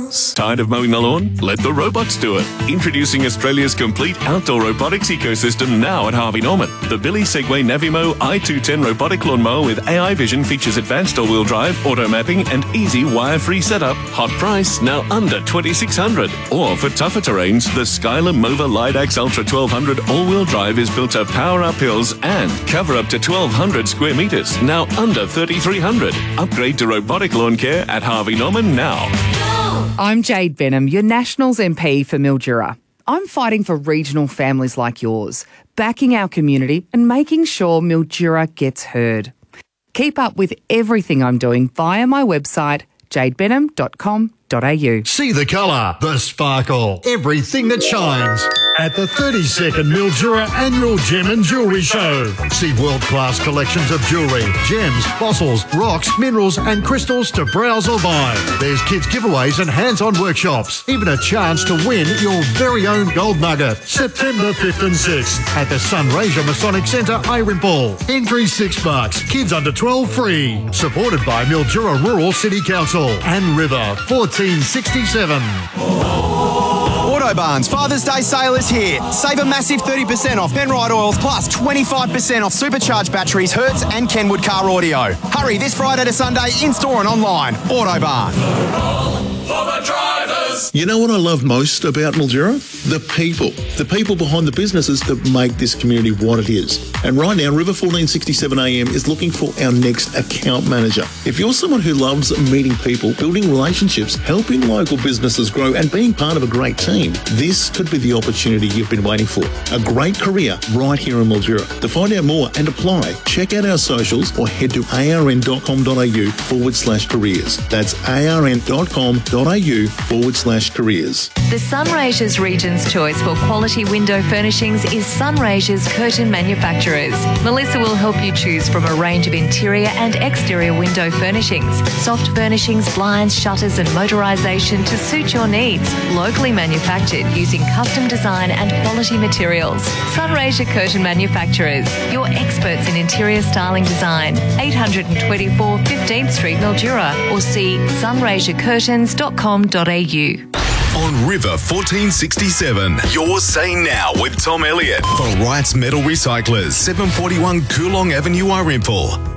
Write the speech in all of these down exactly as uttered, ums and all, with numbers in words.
Drivers. Tired of mowing the lawn? Let the robots do it. Introducing Australia's complete outdoor robotics ecosystem now at Harvey Norman. The Billy Segway Navimo i two ten robotic lawnmower with A I vision features advanced all-wheel drive, auto mapping and easy wire-free setup. Hot price, now under twenty-six hundred dollars. Or for tougher terrains, the Skyler Mova Lidax Ultra twelve hundred all-wheel drive is built to power up hills and cover up to twelve hundred square metres, now under thirty-three hundred dollars. Upgrade to robotic lawn care at Harvey Norman now. I'm Jade Benham, your Nationals M P for Mildura. I'm fighting for regional families like yours, backing our community and making sure Mildura gets heard. Keep up with everything I'm doing via my website, jade benham dot com dot a u. See the colour, the sparkle, everything that shines at the thirty-second Mildura Annual Gem and Jewellery Show. See world-class collections of jewellery, gems, fossils, rocks, minerals and crystals to browse or buy. There's kids giveaways and hands-on workshops. Even a chance to win your very own gold nugget. September fifth and sixth at the Sunraysia Masonic Centre, Ayrwimple. Entry six bucks. Kids under twelve free. Supported by Mildura Rural City Council and River fourteen sixty-seven. Autobarn's Father's Day sale is here. Save a massive thirty percent off Penrite oils plus twenty-five percent off supercharged batteries, Hertz and Kenwood Car Audio. Hurry this Friday to Sunday in-store and online. Autobarn. For the drivers. You know what I love most about Mildura? The people. The people behind the businesses that make this community what it is. And right now, River fourteen sixty-seven A M is looking for our next account manager. If you're someone who loves meeting people, building relationships, helping local businesses grow and being part of a great team, this could be the opportunity you've been waiting for. A great career right here in Mildura. To find out more and apply, check out our socials or head to arn.com.au forward slash careers. That's arn.com.au forward slash careers. The Sunraysia's Region's choice for quality window furnishings is Sunraysia's Curtain Manufacturers. Melissa will help you choose from a range of interior and exterior window furnishings, soft furnishings, blinds, shutters and motorisation to suit your needs. Locally manufactured using custom design and quality materials. Sunraysia Curtain Manufacturers, your experts in interior styling design. eight twenty-four fifteenth Street, Mildura, or see sunraysia curtains dot com dot a u. On River fourteen sixty-seven, you're saying now with Tom Elliott for Wright's Metal Recyclers, seven forty-one Coolong Avenue, Ayrwimple.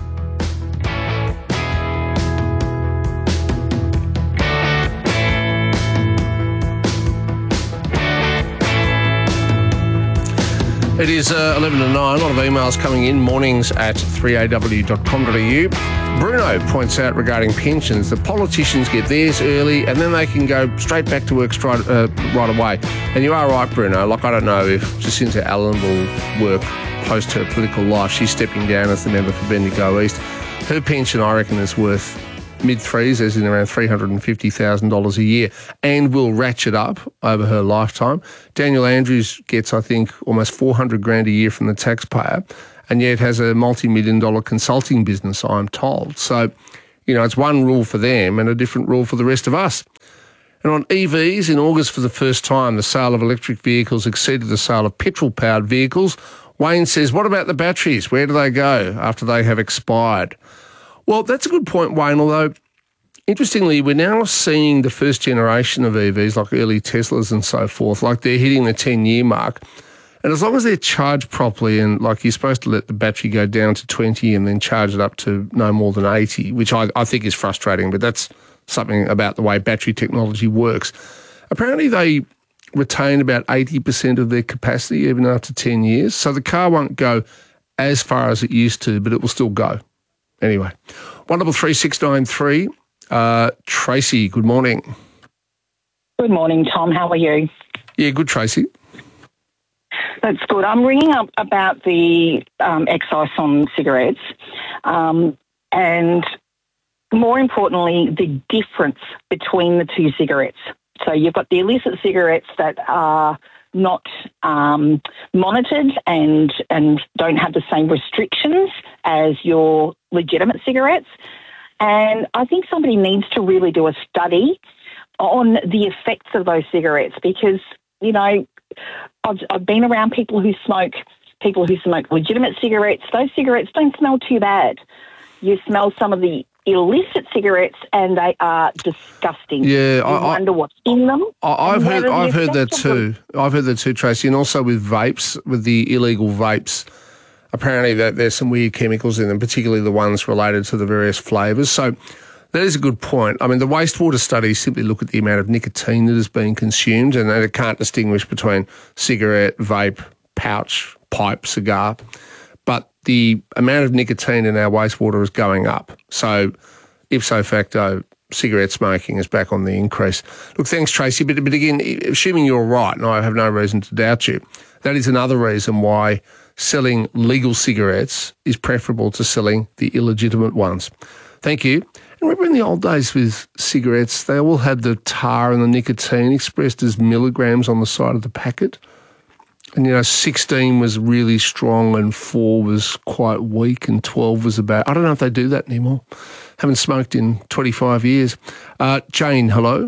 It is uh, eleven to nine. A lot of emails coming in. Mornings at three a w dot com dot a u. Bruno points out regarding pensions that politicians get theirs early and then they can go straight back to work straight, uh, right away. And you are right, Bruno. Like, I don't know if Jacinta Allen will work post her political life. She's stepping down as the member for Bendigo East. Her pension, I reckon, is worth mid-threes, as in around three hundred fifty thousand dollars a year, and will ratchet up over her lifetime. Daniel Andrews gets, I think, almost four hundred grand a year from the taxpayer, and yet has a multi-million dollar consulting business, I'm told. So, you know, it's one rule for them and a different rule for the rest of us. And on E Vs, in August for the first time, the sale of electric vehicles exceeded the sale of petrol-powered vehicles. Wayne says, what about the batteries? Where do they go after they have expired? Well, that's a good point, Wayne, although interestingly, we're now seeing the first generation of E Vs, like early Teslas and so forth, like they're hitting the ten-year mark. And as long as they're charged properly and, like, you're supposed to let the battery go down to twenty and then charge it up to no more than eighty, which I, I think is frustrating, but that's something about the way battery technology works. Apparently they retain about eighty percent of their capacity even after ten years. So the car won't go as far as it used to, but it will still go. Anyway, one double three six nine three. Uh, Tracy, good morning. Good morning, Tom. How are you? Yeah, good, Tracy. That's good. I'm ringing up about the um, excise on cigarettes um, and, more importantly, the difference between the two cigarettes. So you've got the illicit cigarettes that are not um, monitored and and don't have the same restrictions as your legitimate cigarettes. And I think somebody needs to really do a study on the effects of those cigarettes because, you know, I've, I've been around people who smoke, people who smoke legitimate cigarettes. Those cigarettes don't smell too bad. You smell some of the illicit cigarettes, and they are disgusting. Yeah, you I, wonder what's in them. I, I've heard, Never I've the heard that effect of too. them. I've heard that too, Tracy, and also with vapes, with the illegal vapes. Apparently, that there's some weird chemicals in them, particularly the ones related to the various flavours. So that is a good point. I mean, the wastewater studies simply look at the amount of nicotine that is being consumed, and it can't distinguish between cigarette, vape, pouch, pipe, cigar. But the amount of nicotine in our wastewater is going up. So ipso facto, cigarette smoking is back on the increase. Look, thanks, Tracy. But, but again, assuming you're right, and I have no reason to doubt you, that is another reason why selling legal cigarettes is preferable to selling the illegitimate ones. Thank you. And remember in the old days with cigarettes, they all had the tar and the nicotine expressed as milligrams on the side of the packet. And, you know, sixteen was really strong and four was quite weak and twelve was about... I don't know if they do that anymore. Haven't smoked in twenty-five years. Uh, Jane, hello.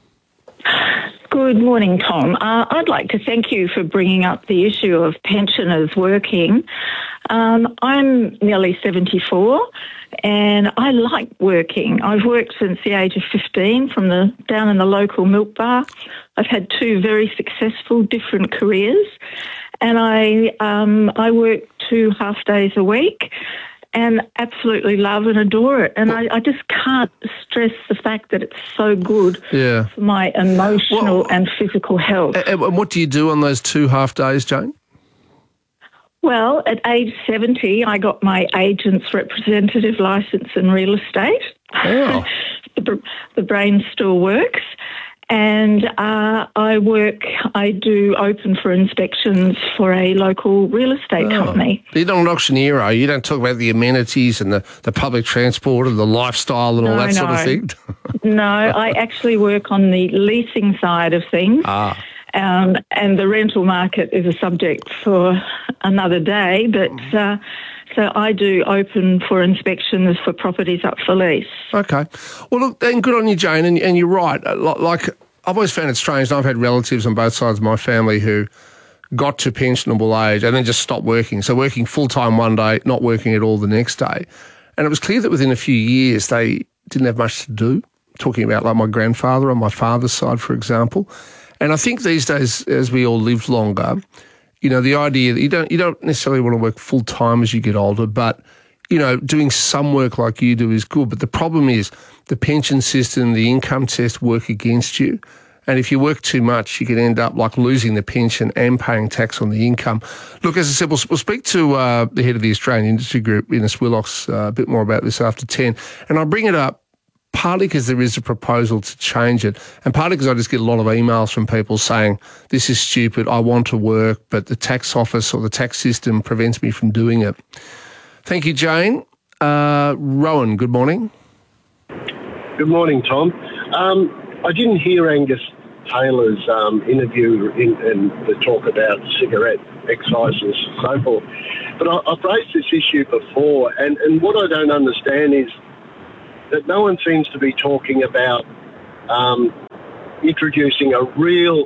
Good morning, Tom. Uh, I'd like to thank you for bringing up the issue of pensioners working. Um, I'm nearly seventy-four and I like working. I've worked since the age of fifteen from the down in the local milk bar. I've had two very successful different careers, and I um, I work two half days a week and absolutely love and adore it. And I, I just can't stress the fact that it's so good yeah. for my emotional well, and physical health. And what do you do on those two half days, Jane? Well, at age seventy, I got my agent's representative licence in real estate. Oh. the, the brain still works. And uh, I work, I do open for inspections for a local real estate oh. company. You're not an auctioneer, are you? You don't talk about the amenities and the, the public transport and the lifestyle and all no, that no. sort of thing? No, I actually work on the leasing side of things. Ah. Um, and the rental market is a subject for another day, but uh, so I do open for inspections for properties up for lease. Okay. Well, look, and good on you, Jane, and, and you're right. Like, I've always found it strange, and I've had relatives on both sides of my family who got to pensionable age and then just stopped working. So working full-time one day, not working at all the next day. And it was clear that within a few years they didn't have much to do, talking about like my grandfather on my father's side, for example. And I think these days, as we all live longer, you know, the idea that you don't you don't necessarily want to work full time as you get older, but, you know, doing some work like you do is good. But the problem is the pension system, the income test work against you. And if you work too much, you can end up like losing the pension and paying tax on the income. Look, as I said, we'll, we'll speak to uh, the head of the Australian Industry Group, Innes Willox, uh, a bit more about this after ten. And I'll bring it up partly because there is a proposal to change it, and partly because I just get a lot of emails from people saying, this is stupid, I want to work, but the tax office or the tax system prevents me from doing it. Thank you, Jane. Uh, Rowan, good morning. Good morning, Tom. Um, I didn't hear Angus Taylor's um, interview in, in the talk about cigarette excise and so forth, but I, I've raised this issue before, and, and what I don't understand is that no one seems to be talking about um, introducing a real,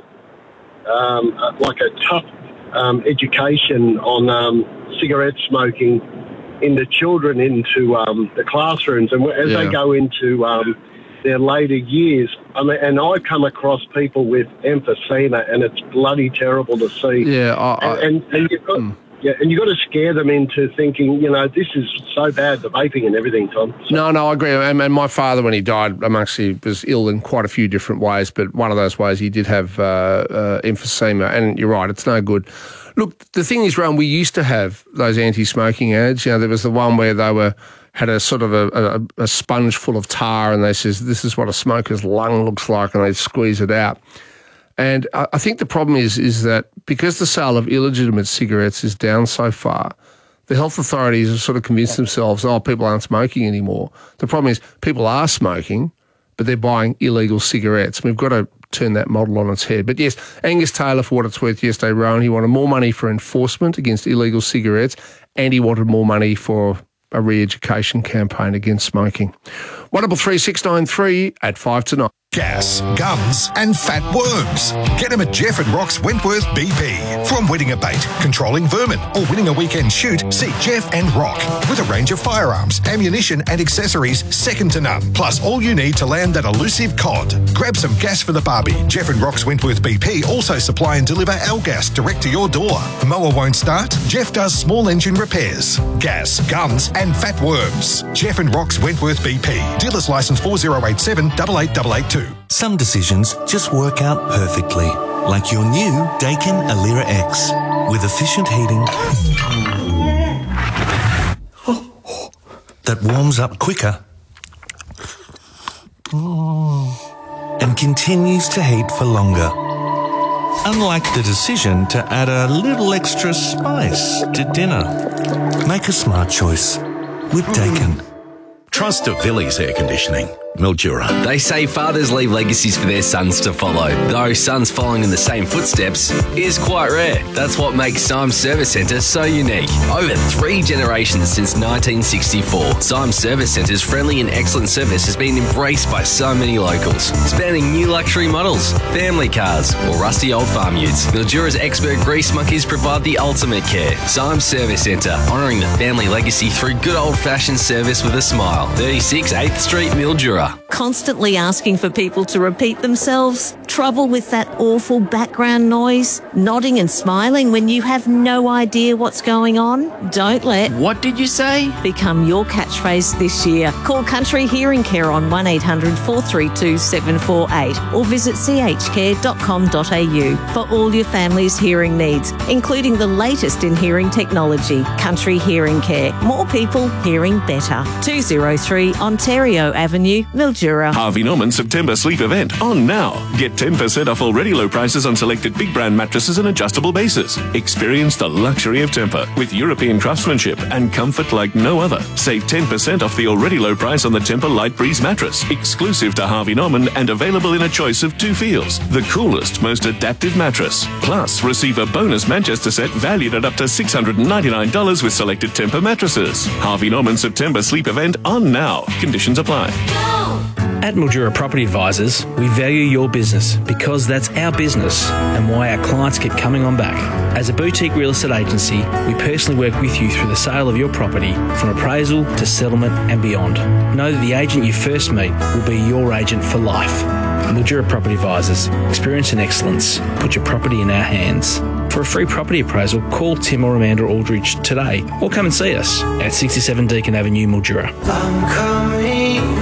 um, uh, like a tough um, education on um, cigarette smoking into children, into um, the classrooms, and as yeah. they go into um, their later years. I mean, and I come across people with emphysema, and it's bloody terrible to see. Yeah, I, I, and, and, and you've got. Mm. Yeah, and you've got to scare them into thinking, you know, this is so bad, the vaping and everything, Tom. So. No, no, I agree. And, and my father, when he died, amongst he was ill in quite a few different ways, but one of those ways he did have uh, uh, emphysema. And you're right, it's no good. Look, the thing is, Ron, we used to have those anti-smoking ads. You know, there was the one where they were had a sort of a, a, a sponge full of tar, and they says, this is what a smoker's lung looks like, and they'd squeeze it out. And I think the problem is is that because the sale of illegitimate cigarettes is down so far, the health authorities have sort of convinced themselves, oh, people aren't smoking anymore. The problem is people are smoking, but they're buying illegal cigarettes. We've got to turn that model on its head. But yes, Angus Taylor, for what it's worth, yesterday, Rowan, he wanted more money for enforcement against illegal cigarettes, and he wanted more money for a re-education campaign against smoking. one double three six nine three at five to nine. gas, guns and fat worms. Get them at Jeff and Rock's Wentworth B P. From wetting a bait, controlling vermin or winning a weekend shoot, see Jeff and Rock. With a range of firearms, ammunition and accessories second to none. Plus all you need to land that elusive cod. Grab some gas for the barbie. Jeff and Rock's Wentworth B P also supply and deliver L gas direct to your door. Mower won't start? Jeff does small engine repairs. Gas, guns and fat worms. Jeff and Rock's Wentworth B P. Dealer's licence four zero eight seven eight eight eight eight two. Some decisions just work out perfectly, like your new Daikin Alira X with efficient heating that warms up quicker and continues to heat for longer. Unlike the decision to add a little extra spice to dinner. Make a smart choice with Daikin. Trust Avilli's Air Conditioning, Mildura. They say fathers leave legacies for their sons to follow, though sons following in the same footsteps is quite rare. That's what makes Symes Service Centre so unique. Over three generations since nineteen sixty-four, Symes Service Centre's friendly and excellent service has been embraced by so many locals, spanning new luxury models, family cars, or rusty old farm utes. Mildura's expert grease monkeys provide the ultimate care. Symes Service Centre, honouring the family legacy through good old-fashioned service with a smile. thirty-six eighth Street, Mildura. Constantly asking for people to repeat themselves? Trouble with that awful background noise? Nodding and smiling when you have no idea what's going on? Don't let What did you say? become your catchphrase this year. Call Country Hearing Care on one eight hundred four three two seven four eight or visit c h care dot com dot a u for all your family's hearing needs, including the latest in hearing technology. Country Hearing Care. More people hearing better. two oh three Ontario Avenue, Mildura. Harvey Norman September sleep event on now. Get ten percent off already low prices on selected big brand mattresses and adjustable bases. Experience the luxury of Tempur with European craftsmanship and comfort like no other. Save ten percent off the already low price on the Tempur Light Breeze mattress, exclusive to Harvey Norman and available in a choice of two feels. The coolest, most adaptive mattress. Plus, receive a bonus Manchester set valued at up to six hundred ninety-nine dollars with selected Tempur mattresses. Harvey Norman September sleep event on now. Conditions apply. At Mildura Property Advisors, we value your business because that's our business and why our clients keep coming on back. As a boutique real estate agency, we personally work with you through the sale of your property, from appraisal to settlement and beyond. Know that the agent you first meet will be your agent for life. Mildura Property Advisors, experience and excellence. Put your property in our hands. For a free property appraisal, call Tim or Amanda Aldridge today or come and see us at sixty-seven Deakin Avenue, Mildura. I'm coming.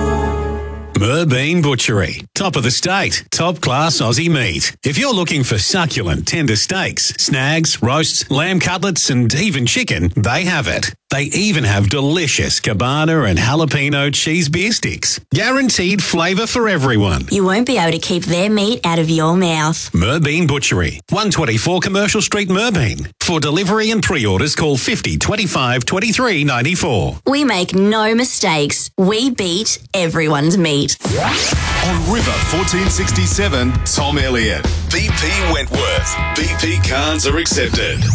Merbean Butchery. Top of the state. Top class Aussie meat. If you're looking for succulent, tender steaks, snags, roasts, lamb cutlets and even chicken, they have it. They even have delicious cabana and jalapeno cheese beer sticks. Guaranteed flavour for everyone. You won't be able to keep their meat out of your mouth. Merbean Butchery. one twenty-four Commercial Street, Merbean. For delivery and pre-orders, call fifty twenty-five twenty-three ninety-four. We make no mistakes. We beat everyone's meat. On River fourteen sixty-seven, Tom Elliott. B P Wentworth. B P cards are accepted.